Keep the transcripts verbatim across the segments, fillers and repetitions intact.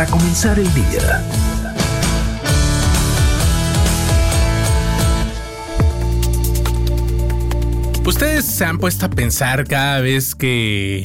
para comenzar el día. ¿Ustedes se han puesto a pensar cada vez que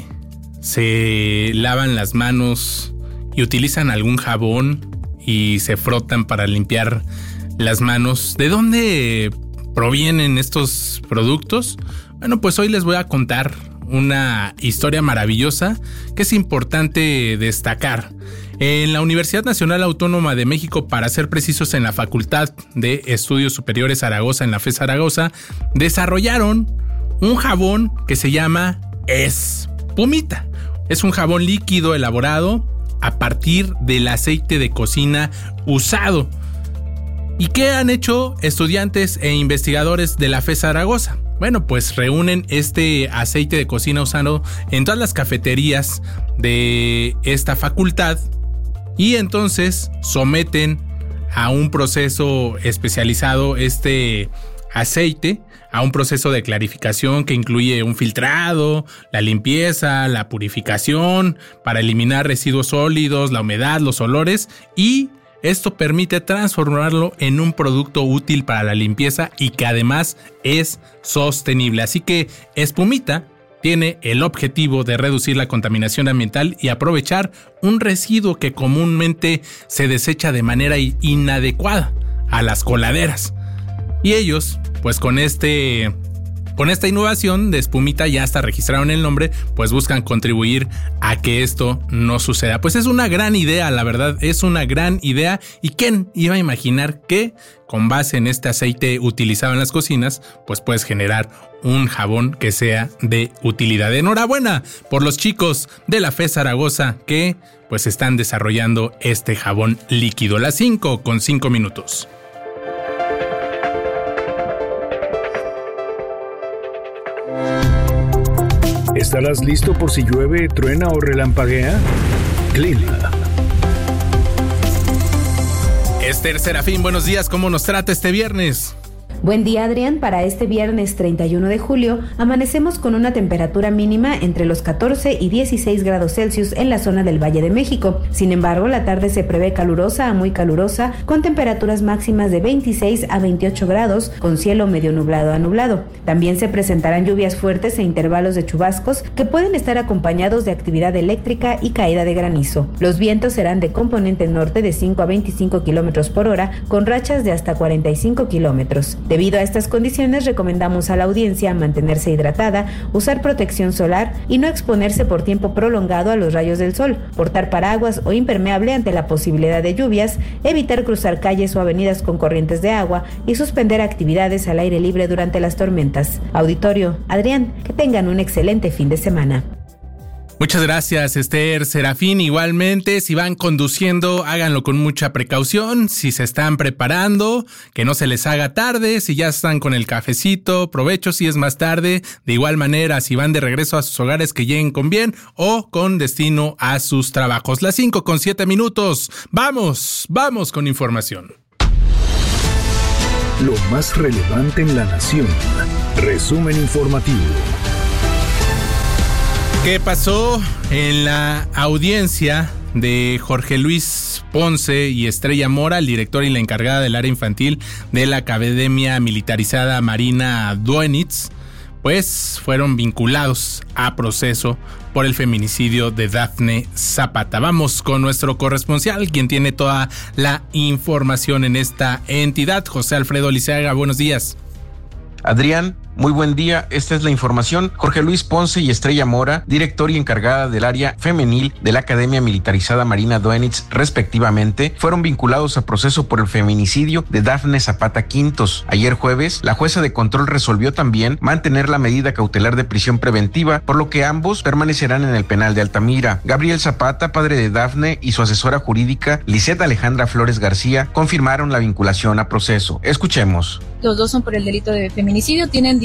se lavan las manos y utilizan algún jabón y se frotan para limpiar las manos? ¿De dónde provienen estos productos? Bueno, pues hoy les voy a contar una historia maravillosa que es importante destacar. En la Universidad Nacional Autónoma de México, para ser precisos en la Facultad de Estudios Superiores Zaragoza, en la F E S Zaragoza, desarrollaron un jabón que se llama Espumita. Es un jabón líquido elaborado a partir del aceite de cocina usado. ¿Y qué han hecho estudiantes e investigadores de la F E S Zaragoza? Bueno, pues reúnen este aceite de cocina usado en todas las cafeterías de esta facultad y entonces someten a un proceso especializado este aceite, a un proceso de clarificación que incluye un filtrado, la limpieza, la purificación para eliminar residuos sólidos, la humedad, los olores, y esto permite transformarlo en un producto útil para la limpieza y que además es sostenible. Así que Espumita tiene el objetivo de reducir la contaminación ambiental y aprovechar un residuo que comúnmente se desecha de manera inadecuada a las coladeras. Y ellos, pues con este... Con esta innovación de Espumita, ya hasta registraron el nombre, pues buscan contribuir a que esto no suceda. Pues es una gran idea, la verdad, es una gran idea. ¿Y quién iba a imaginar que con base en este aceite utilizado en las cocinas, pues puedes generar un jabón que sea de utilidad? Enhorabuena por los chicos de la F E S Zaragoza que pues están desarrollando este jabón líquido. Las cinco con cinco minutos. ¿Estarás listo por si llueve, truena o relampaguea? Clima. Esther Serafín, buenos días. ¿Cómo nos trata este viernes? Buen día, Adrián. Para este viernes treinta y uno de julio, amanecemos con una temperatura mínima entre los catorce y dieciséis grados Celsius en la zona del Valle de México. Sin embargo, la tarde se prevé calurosa a muy calurosa, con temperaturas máximas de veintiséis a veintiocho grados, con cielo medio nublado a nublado. También se presentarán lluvias fuertes e intervalos de chubascos que pueden estar acompañados de actividad eléctrica y caída de granizo. Los vientos serán de componente norte de cinco a veinticinco kilómetros por hora, con rachas de hasta cuarenta y cinco kilómetros. Debido a estas condiciones, recomendamos a la audiencia mantenerse hidratada, usar protección solar y no exponerse por tiempo prolongado a los rayos del sol, portar paraguas o impermeable ante la posibilidad de lluvias, evitar cruzar calles o avenidas con corrientes de agua y suspender actividades al aire libre durante las tormentas. Auditorio, Adrián, que tengan un excelente fin de semana. Muchas gracias, Esther Serafín. Igualmente, si van conduciendo, háganlo con mucha precaución. Si se están preparando, que no se les haga tarde. Si ya están con el cafecito, provecho si es más tarde. De igual manera, si van de regreso a sus hogares, que lleguen con bien o con destino a sus trabajos. Las cinco con siete minutos. Vamos, vamos con información. Lo más relevante en la nación. Resumen informativo. ¿Qué pasó en la audiencia de Jorge Luis Ponce y Estrella Mora, el director y la encargada del área infantil de la Academia Militarizada Marina Duenitz? Pues fueron vinculados a proceso por el feminicidio de Dafne Zapata. Vamos con nuestro corresponsal, quien tiene toda la información en esta entidad, José Alfredo Liceaga. Buenos días. Adrián, muy buen día. Esta es la información. Jorge Luis Ponce y Estrella Mora, director y encargada del área femenil de la Academia Militarizada Marina Duenitz, respectivamente, fueron vinculados a proceso por el feminicidio de Dafne Zapata Quintos. Ayer jueves, la jueza de control resolvió también mantener la medida cautelar de prisión preventiva, por lo que ambos permanecerán en el penal de Altamira. Gabriel Zapata, padre de Dafne, y su asesora jurídica, Lisette Alejandra Flores García, confirmaron la vinculación a proceso. Escuchemos. Los dos son por el delito de feminicidio, tienen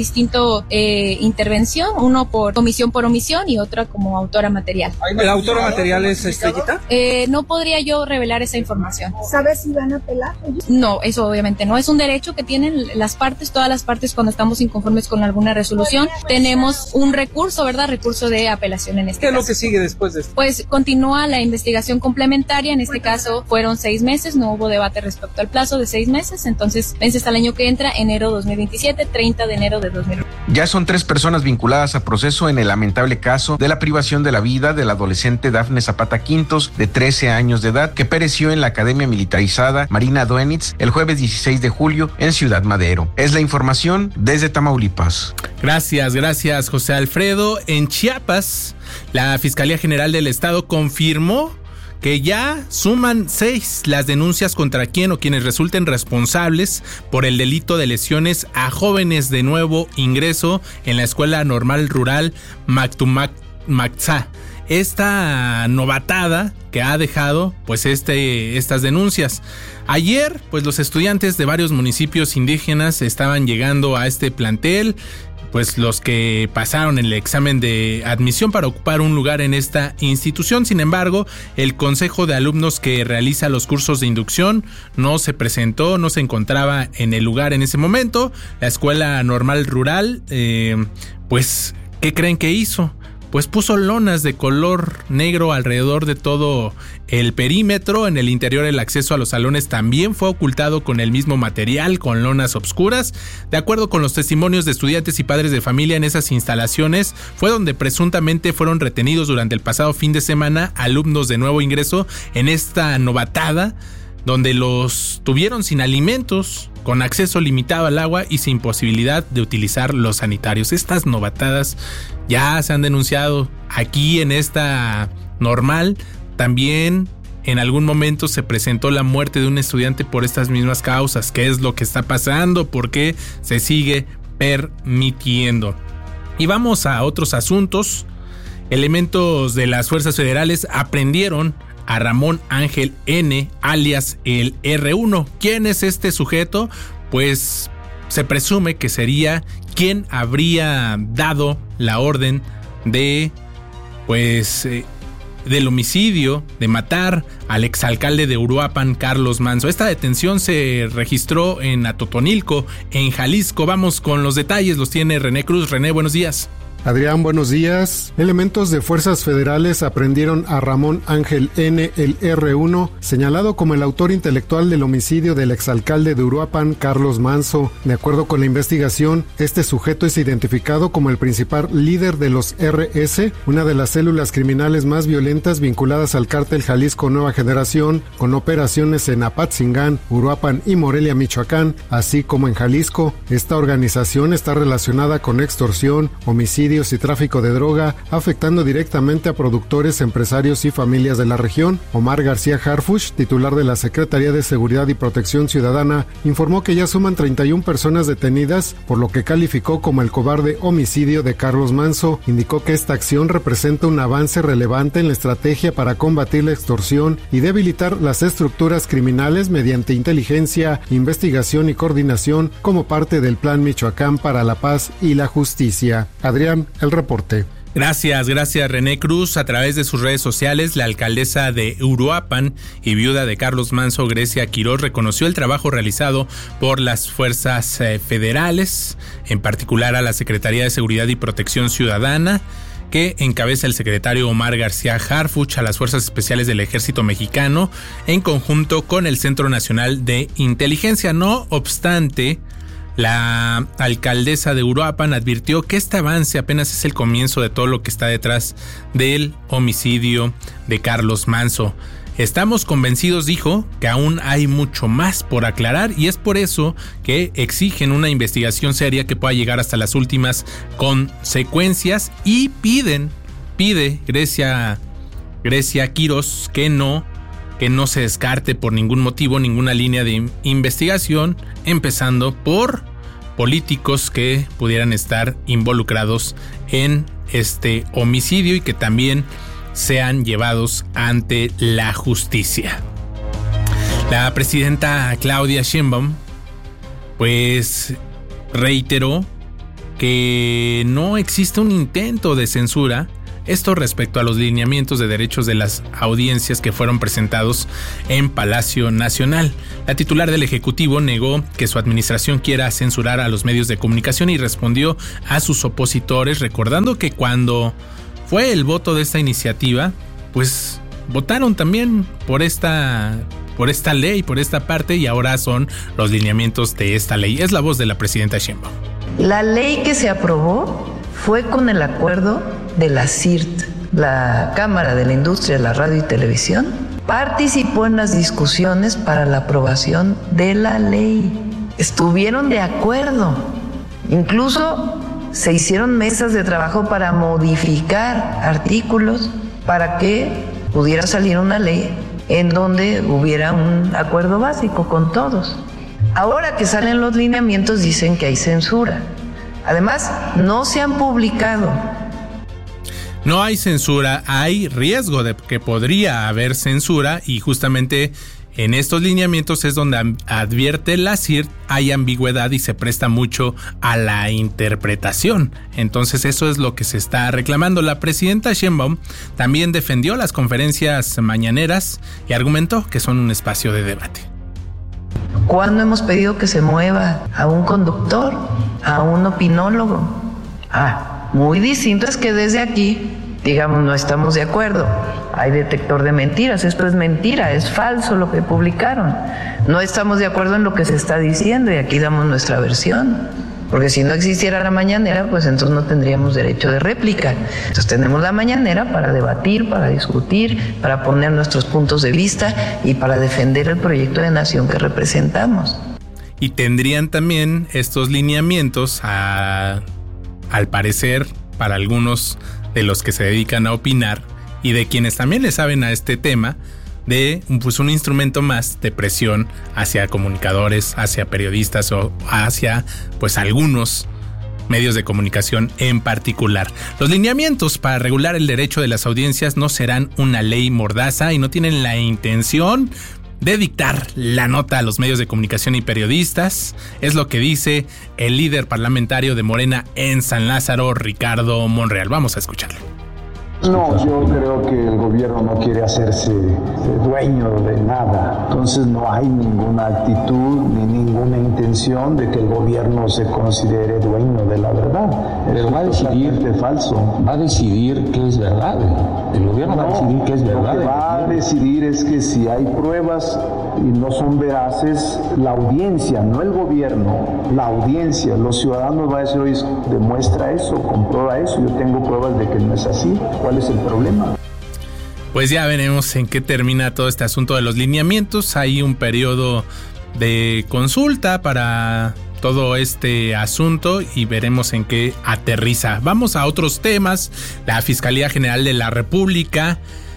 distinto eh, intervención, uno por comisión por omisión y otra como autora material. ¿La autora material es Estrellita? Eh, no podría yo revelar esa información. ¿Sabes si van a apelar? No, eso obviamente no. Es un derecho que tienen las partes, todas las partes cuando estamos inconformes con alguna resolución. Tenemos un recurso, ¿verdad? Recurso de apelación en este caso. ¿Qué es caso. lo que sigue después de esto? Pues continúa la investigación complementaria. En este caso fueron seis meses, no hubo debate respecto al plazo de seis meses, entonces vence hasta el año que entra, enero dos mil veintisiete, treinta de enero de dos mil veintisiete. Ya son tres personas vinculadas a proceso en el lamentable caso de la privación de la vida del adolescente Dafne Zapata Quintos, de trece años de edad, que pereció en la Academia Militarizada Marina Duenitz el jueves dieciséis de julio en Ciudad Madero. Es la información desde Tamaulipas. Gracias, gracias, José Alfredo. En Chiapas, la Fiscalía General del Estado confirmó que ya suman seis las denuncias contra quien o quienes resulten responsables por el delito de lesiones a jóvenes de nuevo ingreso en la Escuela Normal Rural Mactumac-Mactzá. Esta novatada que ha dejado pues este estas denuncias. Ayer pues los estudiantes de varios municipios indígenas estaban llegando a este plantel, pues los que pasaron el examen de admisión para ocupar un lugar en esta institución. Sin embargo, el consejo de alumnos que realiza los cursos de inducción no se presentó, no se encontraba en el lugar en ese momento. La Escuela Normal Rural, eh, pues, ¿qué creen que hizo? Pues puso lonas de color negro alrededor de todo el perímetro. En el interior el acceso a los salones también fue ocultado con el mismo material, con lonas obscuras. De acuerdo con los testimonios de estudiantes y padres de familia, en esas instalaciones fue donde presuntamente fueron retenidos durante el pasado fin de semana alumnos de nuevo ingreso en esta novatada, donde los tuvieron sin alimentos, con acceso limitado al agua y sin posibilidad de utilizar los sanitarios. Estas novatadas ya se han denunciado aquí en esta normal. También en algún momento se presentó la muerte de un estudiante por estas mismas causas. ¿Qué es lo que está pasando? ¿Por qué se sigue permitiendo? Y vamos a otros asuntos. Elementos de las fuerzas federales aprendieron a Ramón Ángel N, alias el erre uno. ¿Quién es este sujeto? Pues se presume que sería quien habría dado la orden de, pues, eh, del homicidio, de matar al exalcalde de Uruapan, Carlos Manso. Esta detención se registró en Atotonilco, en Jalisco. Vamos con los detalles, los tiene René Cruz. René, buenos días. Adrián, buenos días. Elementos de fuerzas federales aprendieron a Ramón Ángel N, el erre uno, señalado como el autor intelectual del homicidio del exalcalde de Uruapan, Carlos Manso. De acuerdo con la investigación, este sujeto es identificado como el principal líder de los erre ese, una de las células criminales más violentas vinculadas al cártel Jalisco Nueva Generación, con operaciones en Apatzingán, Uruapan y Morelia, Michoacán, así como en Jalisco. Esta organización está relacionada con extorsión, homicidio y tráfico de droga, afectando directamente a productores, empresarios y familias de la región. Omar García Harfuch, titular de la Secretaría de Seguridad y Protección Ciudadana, informó que ya suman treinta y una personas detenidas, por lo que calificó como el cobarde homicidio de Carlos Manso. Indicó que esta acción representa un avance relevante en la estrategia para combatir la extorsión y debilitar las estructuras criminales mediante inteligencia, investigación y coordinación como parte del Plan Michoacán para la Paz y la Justicia. Adrián, el reporte. Gracias, gracias René Cruz. A través de sus redes sociales, la alcaldesa de Uruapan y viuda de Carlos Manso, Grecia Quiroz, reconoció el trabajo realizado por las fuerzas eh, federales, en particular a la Secretaría de Seguridad y Protección Ciudadana, que encabeza el secretario Omar García Harfuch, a las Fuerzas Especiales del Ejército Mexicano, en conjunto con el Centro Nacional de Inteligencia. No obstante, la alcaldesa de Uruapan advirtió que este avance apenas es el comienzo de todo lo que está detrás del homicidio de Carlos Manso. Estamos convencidos, dijo, que aún hay mucho más por aclarar y es por eso que exigen una investigación seria que pueda llegar hasta las últimas consecuencias y piden, pide Grecia, Grecia Quiroz que no que no se descarte por ningún motivo ninguna línea de investigación, empezando por políticos que pudieran estar involucrados en este homicidio y que también sean llevados ante la justicia. La presidenta Claudia Sheinbaum pues reiteró que no existe un intento de censura. Esto respecto a los lineamientos de derechos de las audiencias que fueron presentados en Palacio Nacional. La titular del Ejecutivo negó que su administración quiera censurar a los medios de comunicación y respondió a sus opositores recordando que cuando fue el voto de esta iniciativa, pues votaron también por esta, por esta ley, por esta parte, y ahora son los lineamientos de esta ley. Es la voz de la presidenta Sheinbaum. La ley que se aprobó fue con el acuerdo de la C I R T, la Cámara de la Industria de la Radio y Televisión, participó en las discusiones para la aprobación de la ley. Estuvieron de acuerdo. Incluso se hicieron mesas de trabajo para modificar artículos para que pudiera salir una ley en donde hubiera un acuerdo básico con todos. Ahora que salen los lineamientos dicen que hay censura. Además, no se han publicado. No hay censura, hay riesgo de que podría haber censura, y justamente en estos lineamientos es donde advierte la C I R T hay ambigüedad y se presta mucho a la interpretación. Entonces eso es lo que se está reclamando. La presidenta Sheinbaum también defendió las conferencias mañaneras y argumentó que son un espacio de debate. ¿Cuándo hemos pedido que se mueva a un conductor, a un opinólogo? Ah, muy distinto es que desde aquí, digamos, no estamos de acuerdo. Hay detector de mentiras, esto es mentira, es falso lo que publicaron. No estamos de acuerdo en lo que se está diciendo y aquí damos nuestra versión. Porque si no existiera la mañanera, pues entonces no tendríamos derecho de réplica. Entonces tenemos la mañanera para debatir, para discutir, para poner nuestros puntos de vista y para defender el proyecto de nación que representamos. Y tendrían también estos lineamientos, a, al parecer, para algunos de los que se dedican a opinar y de quienes también le saben a este tema, de pues un instrumento más de presión hacia comunicadores, hacia periodistas o hacia pues algunos medios de comunicación en particular. Los lineamientos para regular el derecho de las audiencias no serán una ley mordaza y no tienen la intención de dictar la nota a los medios de comunicación y periodistas. Es lo que dice el líder parlamentario de Morena en San Lázaro, Ricardo Monreal. Vamos a escucharlo. No, yo creo que el gobierno no quiere hacerse dueño de nada. Entonces no hay ninguna actitud ni ninguna intención de que el gobierno se considere dueño de la verdad. Pero va a decidir, de falso. Va a decidir qué es verdad. El gobierno no, va a decidir qué es verdad. Lo que va a decidir es que si hay pruebas y no son veraces, la audiencia, no el gobierno, la audiencia, los ciudadanos va a decir, oye, demuestra eso, comprueba eso, yo tengo pruebas de que no es así. ¿Cuál es el problema? Pues ya veremos en qué termina todo este asunto de los lineamientos. Hay un periodo de consulta para todo este asunto y veremos en qué aterriza. Vamos a otros temas. La Fiscalía General de la República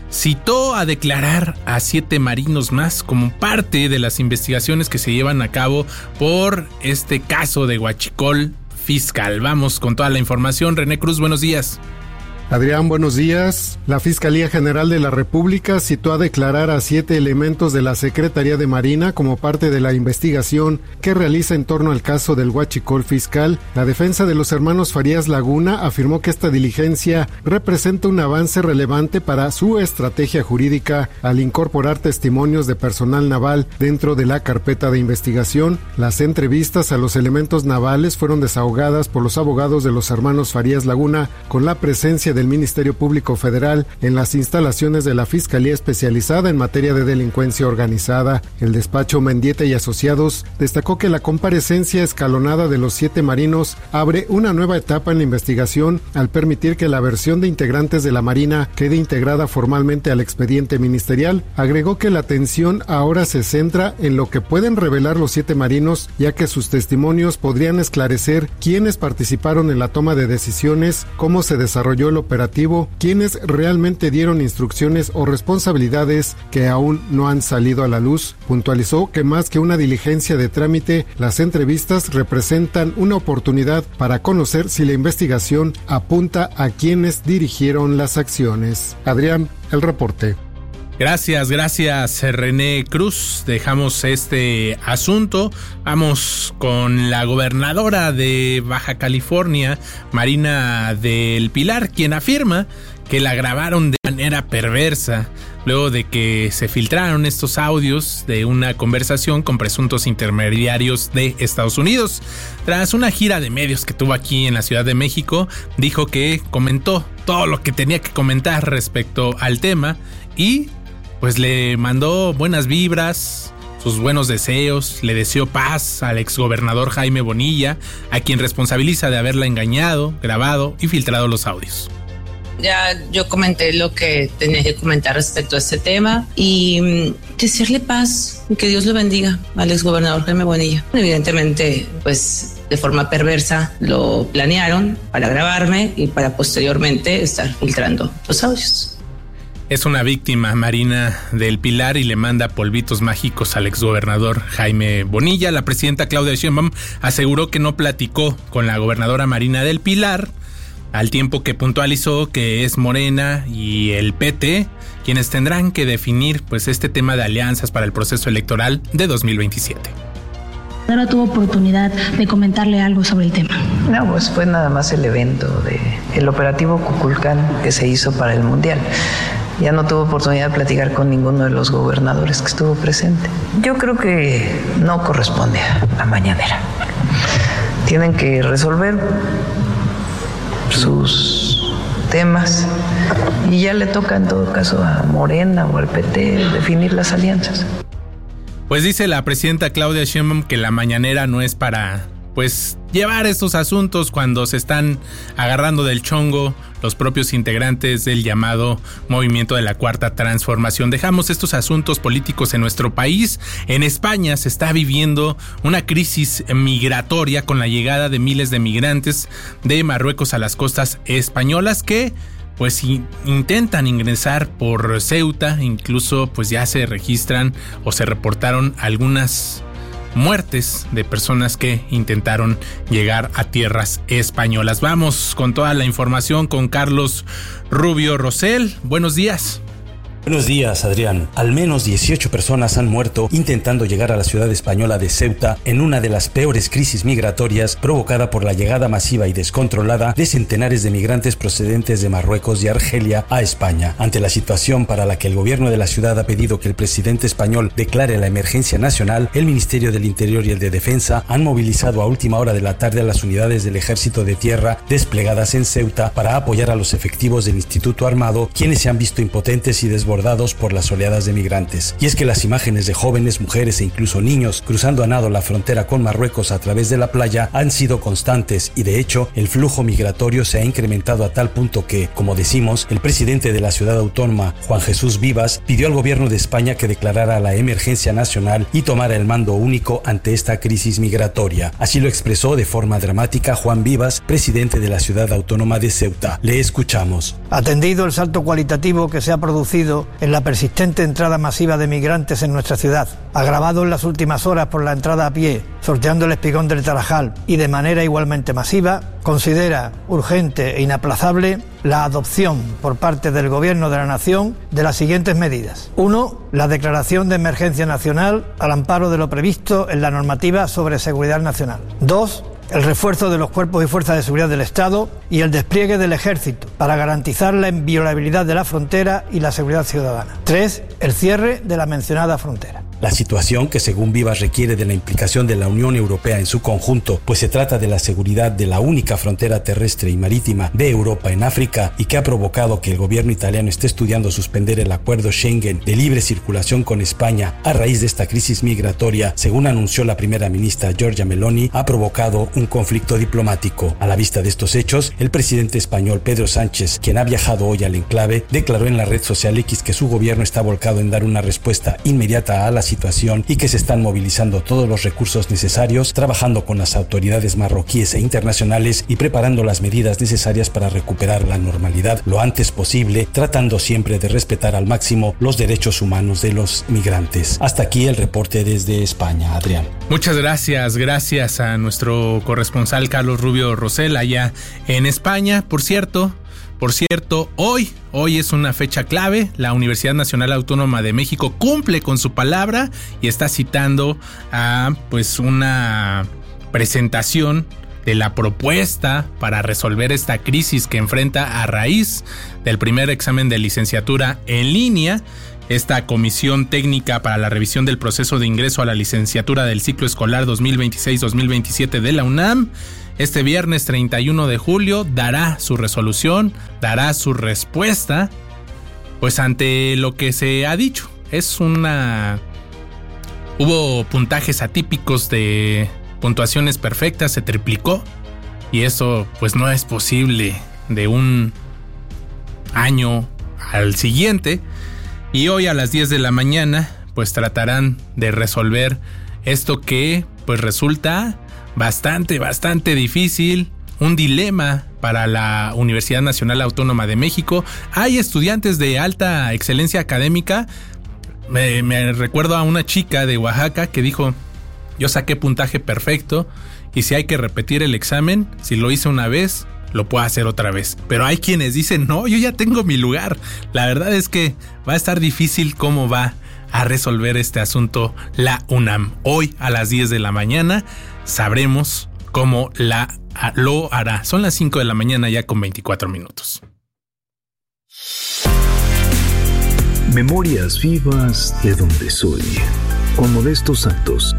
citó a declarar a siete marinos más como parte de las investigaciones que se llevan a cabo por este caso de huachicol fiscal. Vamos con toda la información. René Cruz, buenos días. Adrián, buenos días. La Fiscalía General de la República citó a declarar a siete elementos de la Secretaría de Marina como parte de la investigación que realiza en torno al caso del huachicol fiscal. La defensa de los hermanos Farías Laguna afirmó que esta diligencia representa un avance relevante para su estrategia jurídica al incorporar testimonios de personal naval dentro de la carpeta de investigación. Las entrevistas a los elementos navales fueron desahogadas por los abogados de los hermanos Farías Laguna con la presencia del Ministerio Público Federal en las instalaciones de la Fiscalía Especializada en materia de delincuencia organizada. El despacho Mendieta y Asociados destacó que la comparecencia escalonada de los siete marinos abre una nueva etapa en la investigación al permitir que la versión de integrantes de la Marina quede integrada formalmente al expediente ministerial. Agregó que la atención ahora se centra en lo que pueden revelar los siete marinos, ya que sus testimonios podrían esclarecer quiénes participaron en la toma de decisiones, cómo se desarrolló el operativo, quienes realmente dieron instrucciones o responsabilidades que aún no han salido a la luz. Puntualizó que más que una diligencia de trámite, las entrevistas representan una oportunidad para conocer si la investigación apunta a quienes dirigieron las acciones. Adrián, el reporte. Gracias, gracias René Cruz. Dejamos este asunto. Vamos con la gobernadora de Baja California, Marina del Pilar, quien afirma que la grabaron de manera perversa luego de que se filtraron estos audios de una conversación con presuntos intermediarios de Estados Unidos. Tras una gira de medios que tuvo aquí en la Ciudad de México, dijo que comentó todo lo que tenía que comentar respecto al tema y pues le mandó buenas vibras, sus buenos deseos, le deseó paz al exgobernador Jaime Bonilla, a quien responsabiliza de haberla engañado, grabado y filtrado los audios. Ya yo comenté lo que tenía que comentar respecto a este tema y desearle paz y que Dios lo bendiga al exgobernador Jaime Bonilla. Evidentemente, pues de forma perversa lo planearon para grabarme y para posteriormente estar filtrando los audios. Es una víctima, Marina del Pilar, y le manda polvitos mágicos al exgobernador Jaime Bonilla. La presidenta Claudia Sheinbaum aseguró que no platicó con la gobernadora Marina del Pilar, al tiempo que puntualizó que es Morena y el P T quienes tendrán que definir pues este tema de alianzas para el proceso electoral de dos mil veintisiete. Ahora tuvo oportunidad de comentarle algo sobre el tema. No, pues fue nada más el evento de el operativo Kukulcán que se hizo para el Mundial. Ya no tuvo oportunidad de platicar con ninguno de los gobernadores que estuvo presente. Yo creo que no corresponde a la mañanera. Tienen que resolver sus temas y ya le toca en todo caso a Morena o al P T definir las alianzas. Pues dice la presidenta Claudia Sheinbaum que la mañanera no es para pues llevar estos asuntos cuando se están agarrando del chongo los propios integrantes del llamado Movimiento de la Cuarta Transformación. Dejamos estos asuntos políticos en nuestro país. En España se está viviendo una crisis migratoria con la llegada de miles de migrantes de Marruecos a las costas españolas que pues intentan ingresar por Ceuta. Incluso pues ya se registran o se reportaron algunas muertes de personas que intentaron llegar a tierras españolas. Vamos con toda la información con Carlos Rubio Rosell. Buenos días. Buenos días, Adrián. Al menos dieciocho personas han muerto intentando llegar a la ciudad española de Ceuta en una de las peores crisis migratorias provocada por la llegada masiva y descontrolada de centenares de migrantes procedentes de Marruecos y Argelia a España. Ante la situación para la que el gobierno de la ciudad ha pedido que el presidente español declare la emergencia nacional, el Ministerio del Interior y el de Defensa han movilizado a última hora de la tarde a las unidades del Ejército de Tierra desplegadas en Ceuta para apoyar a los efectivos del Instituto Armado, quienes se han visto impotentes y desbordados por las oleadas de migrantes. Y es que las imágenes de jóvenes, mujeres e incluso niños cruzando a nado la frontera con Marruecos a través de la playa han sido constantes y de hecho el flujo migratorio se ha incrementado a tal punto que, como decimos, el presidente de la ciudad autónoma, Juan Jesús Vivas, pidió al gobierno de España que declarara la emergencia nacional y tomara el mando único ante esta crisis migratoria. Así lo expresó de forma dramática Juan Vivas, presidente de la ciudad autónoma de Ceuta. Le escuchamos. Atendido el salto cualitativo que se ha producido en la persistente entrada masiva de migrantes en nuestra ciudad, agravado en las últimas horas por la entrada a pie, sorteando el espigón del Tarajal y de manera igualmente masiva, considera urgente e inaplazable la adopción por parte del Gobierno de la Nación de las siguientes medidas. Uno, la declaración de emergencia nacional al amparo de lo previsto en la normativa sobre seguridad nacional. Dos, el refuerzo de los cuerpos y fuerzas de seguridad del Estado y el despliegue del Ejército para garantizar la inviolabilidad de la frontera y la seguridad ciudadana. Tres, el cierre de la mencionada frontera. La situación, que según Vivas requiere de la implicación de la Unión Europea en su conjunto, pues se trata de la seguridad de la única frontera terrestre y marítima de Europa en África y que ha provocado que el gobierno italiano esté estudiando suspender el acuerdo Schengen de libre circulación con España a raíz de esta crisis migratoria, según anunció la primera ministra Giorgia Meloni, ha provocado un conflicto diplomático. A la vista de estos hechos, el presidente español Pedro Sánchez, quien ha viajado hoy al enclave, declaró en la red social X que su gobierno está volcado en dar una respuesta inmediata a la situación y que se están movilizando todos los recursos necesarios, trabajando con las autoridades marroquíes e internacionales y preparando las medidas necesarias para recuperar la normalidad lo antes posible, tratando siempre de respetar al máximo los derechos humanos de los migrantes. Hasta aquí el reporte desde España, Adrián. Muchas gracias, gracias a nuestro corresponsal Carlos Rubio Rosell allá en España. Por cierto, Por cierto, hoy, hoy es una fecha clave. La Universidad Nacional Autónoma de México cumple con su palabra y está citando a pues una presentación de la propuesta para resolver esta crisis que enfrenta a raíz del primer examen de licenciatura en línea. Esta comisión técnica para la revisión del proceso de ingreso a la licenciatura del ciclo escolar dos mil veintiséis dos mil veintisiete de la UNAM, este viernes treinta y uno de julio dará su resolución, dará su respuesta, pues ante lo que se ha dicho. Es una... Hubo puntajes atípicos de puntuaciones perfectas, se triplicó, y eso pues no es posible de un año al siguiente. Y hoy a las diez de la mañana pues tratarán de resolver esto que pues resulta bastante, bastante difícil, un dilema para la Universidad Nacional Autónoma de México. Hay estudiantes de alta excelencia académica. Me, me recuerdo a una chica de Oaxaca que dijo: yo saqué puntaje perfecto y si hay que repetir el examen, si lo hice una vez, lo puedo hacer otra vez. Pero hay quienes dicen: no, yo ya tengo mi lugar. La verdad es que va a estar difícil cómo va a resolver este asunto la UNAM. Hoy a las diez de la mañana sabremos cómo la, lo hará. Son las cinco de la mañana ya con veinticuatro minutos. Memorias vivas de donde soy, con Modesto Santos.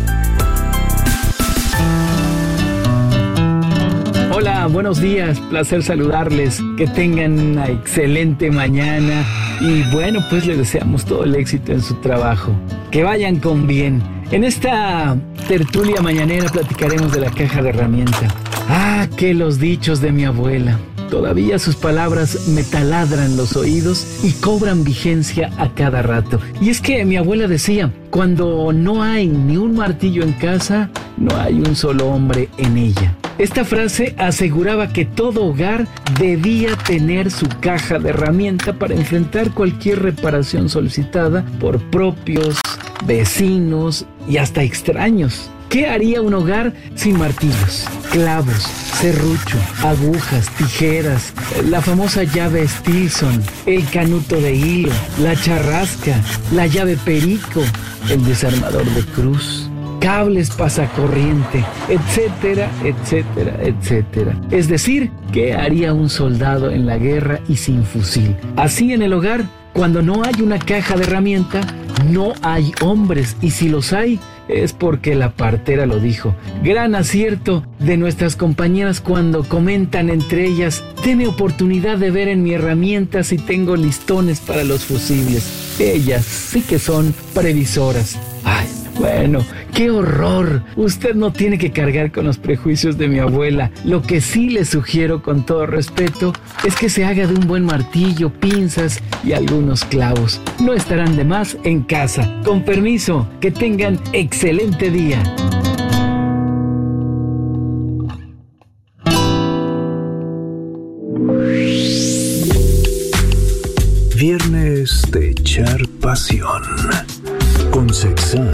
Hola, buenos días, placer saludarles, que tengan una excelente mañana y bueno, pues les deseamos todo el éxito en su trabajo, que vayan con bien. En esta tertulia mañanera platicaremos de la caja de herramientas. Ah, que los dichos de mi abuela. Todavía sus palabras me taladran los oídos y cobran vigencia a cada rato. Y es que mi abuela decía: cuando no hay ni un martillo en casa, no hay un solo hombre en ella. Esta frase aseguraba que todo hogar debía tener su caja de herramientas para enfrentar cualquier reparación solicitada por propios, vecinos y hasta extraños. ¿Qué haría un hogar sin martillos, clavos, serrucho, agujas, tijeras, la famosa llave Stilson, el canuto de hilo, la charrasca, la llave perico, el desarmador de cruz, cables pasacorriente, etcétera, etcétera, etcétera? Es decir, ¿qué haría un soldado en la guerra y sin fusil? Así en el hogar, cuando no hay una caja de herramientas, no hay hombres, y si los hay, es porque la partera lo dijo. Gran acierto de nuestras compañeras cuando comentan entre ellas: deme oportunidad de ver en mi herramienta si tengo listones para los fusibles. Ellas sí que son previsoras. Ay, bueno, ¡qué horror! Usted no tiene que cargar con los prejuicios de mi abuela. Lo que sí le sugiero con todo respeto es que se haga de un buen martillo, pinzas y algunos clavos. No estarán de más en casa. Con permiso, que tengan excelente día. Viernes de echar pasión con Sexan.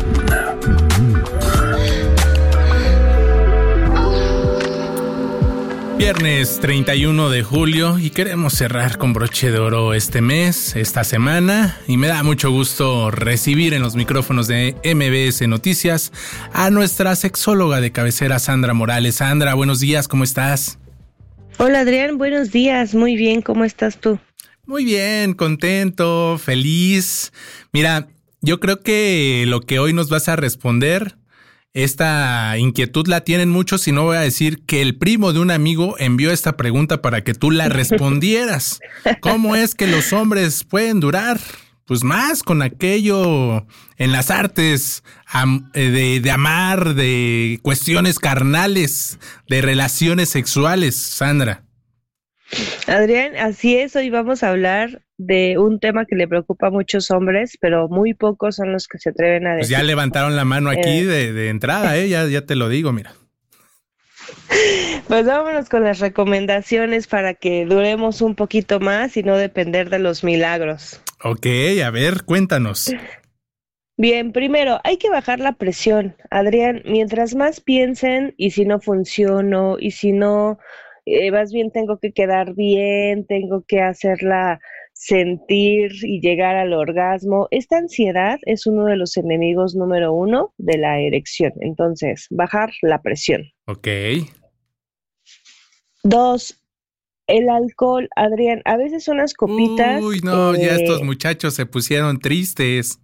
Viernes treinta y uno de julio y queremos cerrar con broche de oro este mes, esta semana, y me da mucho gusto recibir en los micrófonos de M B S Noticias a nuestra sexóloga de cabecera, Sandra Morales. Sandra, buenos días, ¿cómo estás? Hola Adrián, buenos días, muy bien, ¿cómo estás tú? Muy bien, contento, feliz. Mira, yo creo que lo que hoy nos vas a responder, esta inquietud la tienen muchos y no voy a decir que el primo de un amigo envió esta pregunta para que tú la respondieras. ¿Cómo es que los hombres pueden durar pues más con aquello en las artes am, de, de amar, de cuestiones carnales, de relaciones sexuales, Sandra? Adrián, así es, hoy vamos a hablar de un tema que le preocupa a muchos hombres, pero muy pocos son los que se atreven a decir. Pues ya levantaron la mano aquí eh. de, de entrada, ¿eh? ya, ya te lo digo, mira. Pues vámonos con las recomendaciones para que duremos un poquito más y no depender de los milagros. Ok, a ver, cuéntanos. Bien, primero, hay que bajar la presión. Adrián, mientras más piensen, y si no funciono, y si no eh, más bien tengo que quedar bien, tengo que hacerla sentir y llegar al orgasmo. Esta ansiedad es uno de los enemigos número uno de la erección. Entonces, bajar la presión. Ok. Dos, el alcohol, Adrián, a veces unas copitas. Uy, no, eh... ya estos muchachos se pusieron tristes.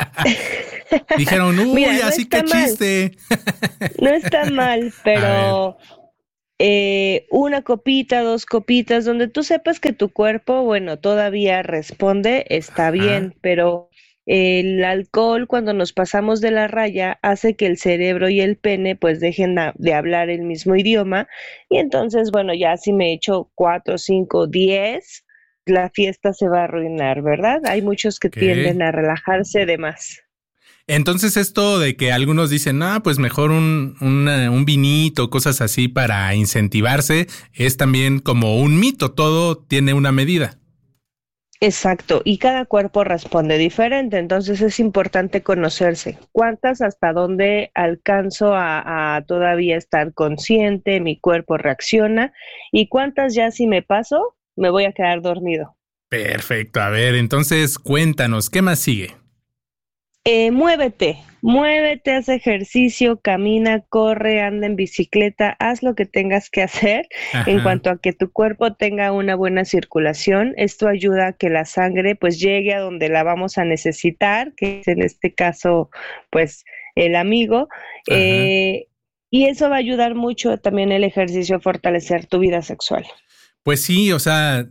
Dijeron, uy, Mira, no así que mal. Chiste. No está mal, pero eh, una copita, dos copitas, donde tú sepas que tu cuerpo, bueno, todavía responde, está bien, Ajá. pero el alcohol, cuando nos pasamos de la raya, hace que el cerebro y el pene pues dejen de hablar el mismo idioma, y entonces, bueno, ya si me echo cuatro, cinco, diez, la fiesta se va a arruinar, ¿verdad? Hay muchos que ¿Qué? tienden a relajarse de más. Entonces esto de que algunos dicen, ah, pues mejor un, una, un vinito, cosas así para incentivarse, es también como un mito, todo tiene una medida. Exacto, y cada cuerpo responde diferente, entonces es importante conocerse. ¿Cuántas hasta dónde alcanzo a, a todavía estar consciente, mi cuerpo reacciona? ¿Y cuántas ya si me paso, me voy a quedar dormido? Perfecto, a ver, entonces cuéntanos, ¿qué más sigue? Eh, muévete, muévete, haz ejercicio, camina, corre, anda en bicicleta, haz lo que tengas que hacer Ajá. en cuanto a que tu cuerpo tenga una buena circulación. Esto ayuda a que la sangre pues llegue a donde la vamos a necesitar, que es en este caso pues el amigo, eh, y eso va a ayudar mucho también el ejercicio a fortalecer tu vida sexual. Pues sí, o sea...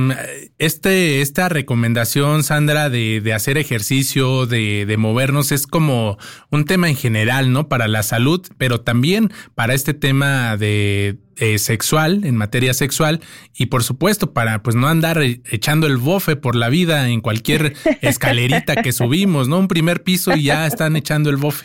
Este, esta recomendación, Sandra, de, de hacer ejercicio, de, de movernos, es como un tema en general, ¿no? Para la salud, pero también para este tema de eh, sexual, en materia sexual, y por supuesto para pues no andar echando el bofe por la vida en cualquier escalerita que subimos, ¿no? Un primer piso y ya están echando el bofe.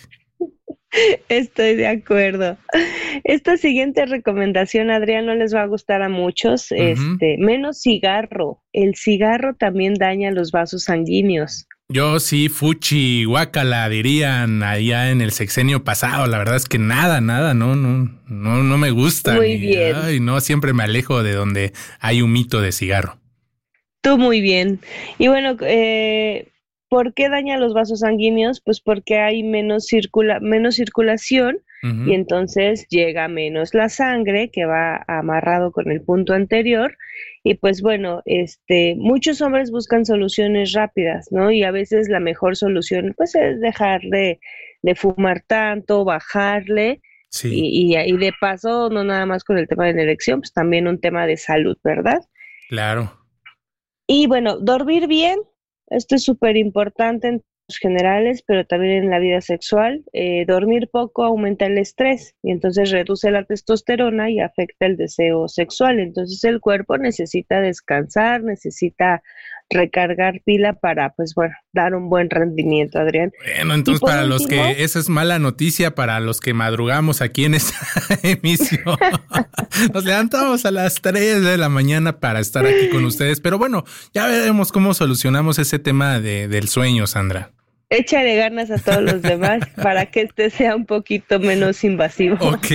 Estoy de acuerdo. Esta siguiente recomendación, Adrián, no les va a gustar a muchos. Uh-huh. Este, menos cigarro. El cigarro también daña los vasos sanguíneos. Yo sí, fuchi, guácala, dirían allá en el sexenio pasado. La verdad es que nada, nada, no, no, no, no me gusta. Muy bien. Ay, no, siempre me alejo de donde hay humito de cigarro. Tú muy bien. Y bueno, eh... ¿por qué daña los vasos sanguíneos? Pues porque hay menos, circula, menos circulación uh-huh. y entonces llega menos la sangre que va amarrado con el punto anterior y pues bueno, este, muchos hombres buscan soluciones rápidas, ¿no? Y a veces la mejor solución pues es dejar de, de fumar tanto, bajarle sí. y, y, y de paso no nada más con el tema de la erección, pues también un tema de salud, ¿verdad? Claro. Y bueno, dormir bien. Esto es súper importante en términos generales, pero también en la vida sexual. Eh, dormir poco aumenta el estrés y entonces reduce la testosterona y afecta el deseo sexual. Entonces el cuerpo necesita descansar, necesita recargar pila para, pues bueno, dar un buen rendimiento, Adrián. Bueno, entonces para último, los que, esa es mala noticia para los que madrugamos aquí en esta emisión. Nos levantamos a las tres de la mañana para estar aquí con ustedes, pero bueno, ya veremos cómo solucionamos ese tema de, del sueño, Sandra. Échale ganas a todos los demás para que este sea un poquito menos invasivo. Ok.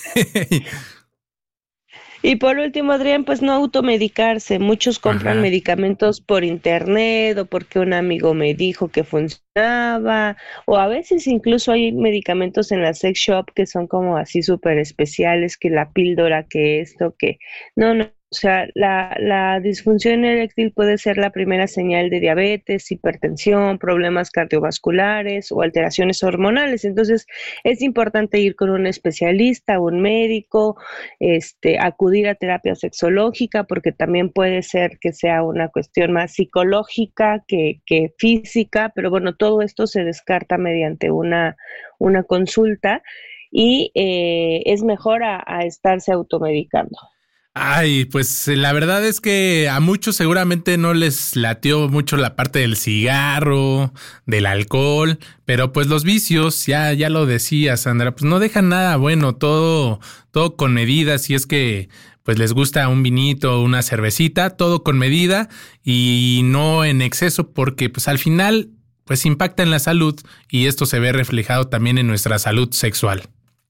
Y por último, Adrián, pues no automedicarse. Muchos compran Ajá. medicamentos por internet o porque un amigo me dijo que funcionaba, o a veces incluso hay medicamentos en la sex shop que son como así súper especiales, que la píldora, que esto, que... No, no. O sea, la, la disfunción eréctil puede ser la primera señal de diabetes, hipertensión, problemas cardiovasculares o alteraciones hormonales. Entonces, es importante ir con un especialista, un médico, este, acudir a terapia sexológica, porque también puede ser que sea una cuestión más psicológica que, que física, pero bueno, todo esto se descarta mediante una, una consulta y eh, es mejor a, a estarse automedicando. Ay, pues la verdad es que a muchos seguramente no les latió mucho la parte del cigarro, del alcohol, pero pues los vicios, ya, ya lo decía Sandra, pues no dejan nada bueno, todo, todo con medida, si es que pues les gusta un vinito, una cervecita, todo con medida y no en exceso, porque pues al final pues impacta en la salud y esto se ve reflejado también en nuestra salud sexual.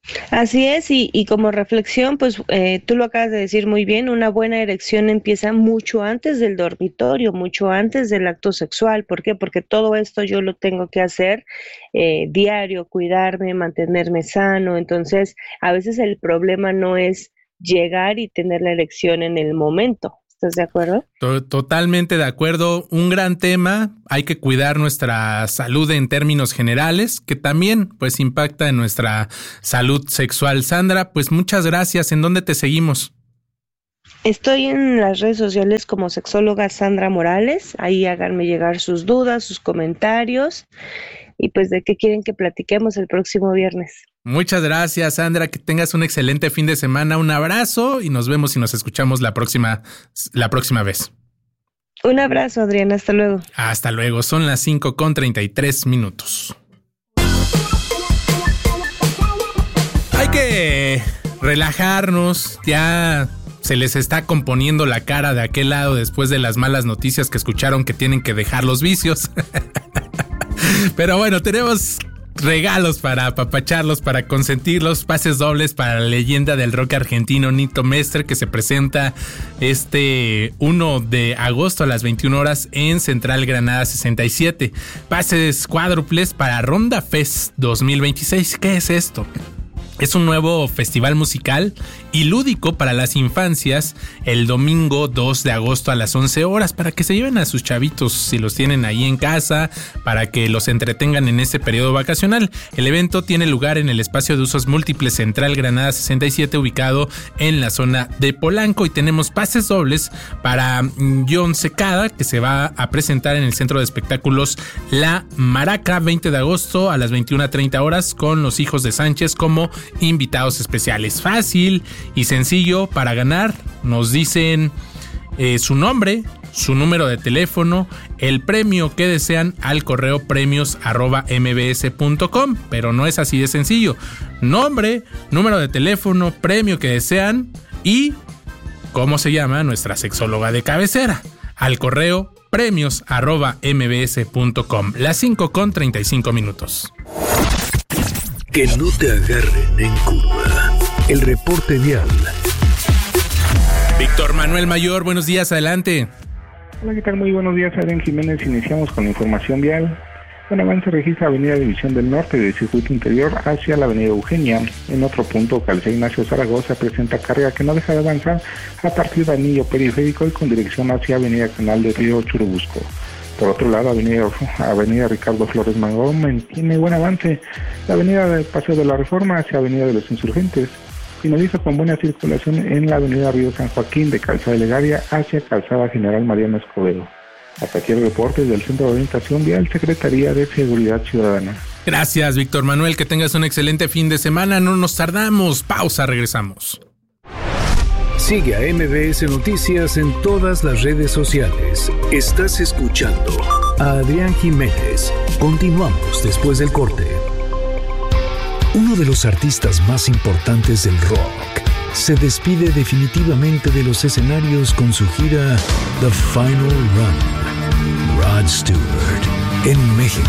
Así es, y, y como reflexión, pues eh, tú lo acabas de decir muy bien, una buena erección empieza mucho antes del dormitorio, mucho antes del acto sexual. ¿Por qué? Porque todo esto yo lo tengo que hacer eh, diario, cuidarme, mantenerme sano. Entonces, a veces el problema no es llegar y tener la erección en el momento. ¿Estás de acuerdo? Totalmente de acuerdo. Un gran tema. Hay que cuidar nuestra salud en términos generales, que también pues impacta en nuestra salud sexual. Sandra, pues muchas gracias. ¿En dónde te seguimos? Estoy en las redes sociales como sexóloga Sandra Morales. Ahí háganme llegar sus dudas, sus comentarios y pues de qué quieren que platiquemos el próximo viernes. Muchas gracias, Sandra. Que tengas un excelente fin de semana. Un abrazo y nos vemos y nos escuchamos la próxima, la próxima vez. Un abrazo, Adrián. Hasta luego. Hasta luego. Son las cinco con treinta y tres minutos. Hay que relajarnos. Ya se les está componiendo la cara de aquel lado después de las malas noticias que escucharon que tienen que dejar los vicios. Pero bueno, tenemos regalos para apapacharlos, para consentirlos, pases dobles para la leyenda del rock argentino Nito Mestre, que se presenta este primero de agosto a las veintiuna horas en Central Granada sesenta y siete. Pases cuádruples para Ronda Fest dos mil veintiséis. ¿Qué es esto? Es un nuevo festival musical y lúdico para las infancias el domingo dos de agosto a las once horas, para que se lleven a sus chavitos si los tienen ahí en casa, para que los entretengan en este periodo vacacional. El evento tiene lugar en el espacio de usos múltiples Central Granada sesenta y siete, ubicado en la zona de Polanco, y tenemos pases dobles para John Secada, que se va a presentar en el centro de espectáculos La Maraca veinte de agosto a las veintiuna treinta horas con los Hijos de Sánchez como invitados especiales. Fácil y sencillo para ganar. Nos dicen eh, su nombre, su número de teléfono, el premio que desean al correo premios arroba mbs punto com, pero no es así de sencillo. Nombre, número de teléfono, premio que desean y cómo se llama nuestra sexóloga de cabecera, al correo premios arroba mbs punto com. Las cinco con treinta y cinco minutos. Que no te agarren en curva. El reporte vial. Víctor Manuel Mayor, buenos días, adelante. Hola, ¿qué tal? Muy buenos días, Adrián Jiménez. Iniciamos con la información vial. Un avance registra Avenida División del Norte del Circuito Interior hacia la Avenida Eugenia. En otro punto, Calzada Ignacio Zaragoza presenta carga que no deja de avanzar a partir del anillo periférico y con dirección hacia Avenida Canal del Río Churubusco. Por otro lado, Avenida, Avenida Ricardo Flores Magón mantiene buen avance. La Avenida del Paseo de la Reforma hacia Avenida de los Insurgentes finaliza con buena circulación en la Avenida Río San Joaquín de Calzada Legaria hacia Calzada General Mariano Escobedo. Hasta aquí el reporte del Centro de Orientación Vial, Secretaría de Seguridad Ciudadana. Gracias, Víctor Manuel. Que tengas un excelente fin de semana. No nos tardamos. Pausa, regresamos. Sigue a M B S Noticias en todas las redes sociales. Estás escuchando a Adrián Jiménez. Continuamos después del corte. Uno de los artistas más importantes del rock se despide definitivamente de los escenarios con su gira The Final Run. Rod Stewart en México.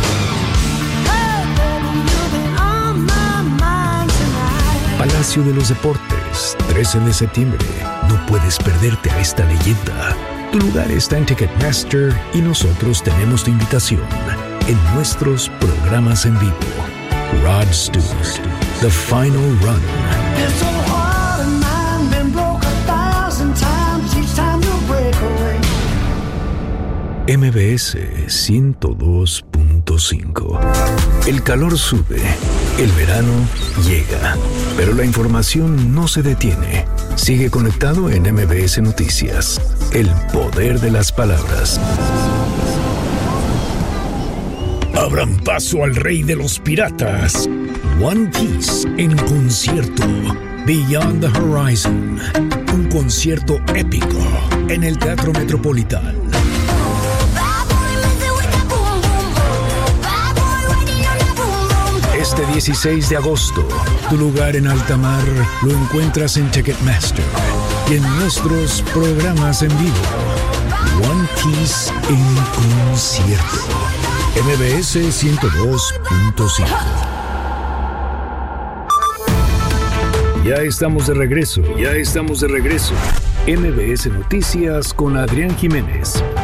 Palacio de los Deportes, trece de septiembre. No puedes perderte a esta leyenda. Tu lugar está en Ticketmaster y nosotros tenemos tu invitación en nuestros programas en vivo. Rod Stewart, The Final Run. M B S ciento dos punto cinco. El calor sube, el verano llega, pero la información no se detiene. Sigue conectado en M B S Noticias. El poder de las palabras. Abran paso al rey de los piratas. One Piece en concierto. Beyond the Horizon. Un concierto épico en el Teatro Metropolitán. Este dieciséis de agosto, tu lugar en alta mar lo encuentras en Ticketmaster y en nuestros programas en vivo. One Piece en concierto. M B S ciento dos punto cinco. Ya estamos de regreso, ya estamos de regreso. M B S Noticias con Adrián Jiménez.